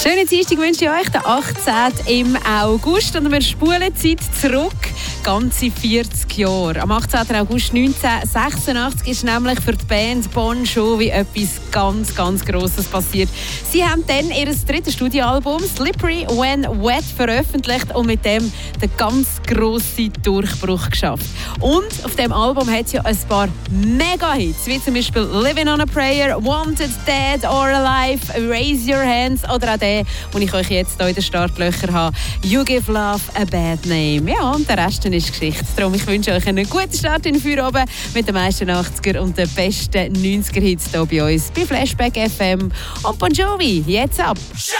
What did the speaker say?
Schönen Dienstag wünsche ich euch, den 18. im August. Und wir spulen die Zeit zurück, ganze 40 Jahre. Am 18. August 1986 ist nämlich für die Band Bon Jovi etwas ganz, ganz Grosses passiert. Sie haben dann ihr drittes Studioalbum «Slippery When Wet» veröffentlicht und mit dem den ganz grossen Durchbruch geschafft. Und auf dem Album hat es ja ein paar Mega-Hits, wie zum Beispiel «Living on a Prayer», «Wanted, Dead or Alive», «Raise Your Hands» oder auch den, den ich euch jetzt hier in den Startlöchern habe, «You Give Love a Bad Name». Ja, und der Rest ist Geschichte. Darum, ich wünsche euch einen guten Start in den Feierabend mit den meisten 80er und den besten 90er-Hits hier bei uns bei Flashback FM und Bon Jovi. Jetzt ab!